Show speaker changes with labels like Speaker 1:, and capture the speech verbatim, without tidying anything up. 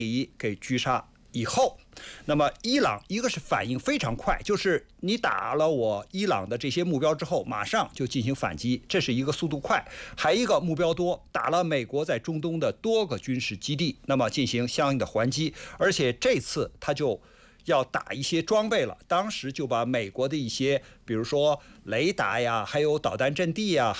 Speaker 1: 给狙杀以后，那么伊朗一个是反应非常快，就是你打了我伊朗的这些目标之后，马上就进行反击，这是一个速度快；还一个目标多，打了美国在中东的多个军事基地，那么进行相应的还击，而且这次他就要打一些装备了，当时就把美国的一些，比如说雷达呀，还有导弹阵地呀，还